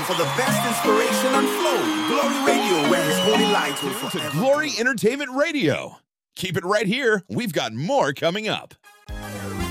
for the best inspiration and flow. Glory Radio, where His holy light will forever. To Glory Entertainment Radio. Keep it right here. We've got more coming up.